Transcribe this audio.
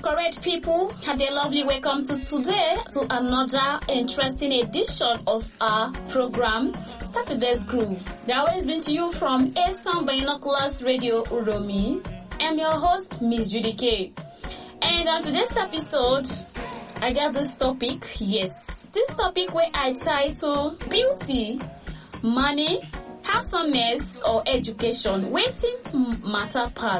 correct people, have a lovely welcome to today to another interesting edition of our program, Saturday's Groove. They always bring to you from Esan Binoculars Radio Uromi. I'm your host, Miss Judy K. And on today's episode, I got this topic, this topic where I title Beauty, Money, Handsomeness or Education, waiting matter pass.